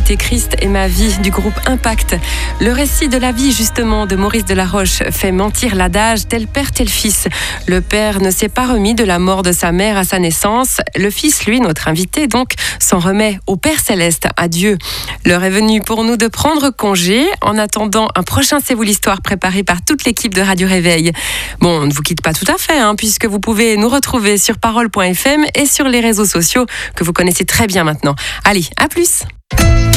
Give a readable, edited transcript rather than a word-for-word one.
écouter Christ et ma vie du groupe Impact. Le récit de la vie justement de Maurice Delaroche fait mentir l'adage tel père tel fils. Le père ne s'est pas remis de la mort de sa mère à sa naissance. Le fils, lui, notre invité donc, s'en remet au Père Céleste, à Dieu. L'heure est venue pour nous de prendre congé. En attendant un prochain C'est vous l'histoire préparé par toute l'équipe de Radio Réveil. Bon, on ne vous quitte pas tout à fait, puisque vous pouvez nous retrouver sur parole.fm et sur les réseaux sociaux que vous connaissez très bien maintenant. Allez, à plus!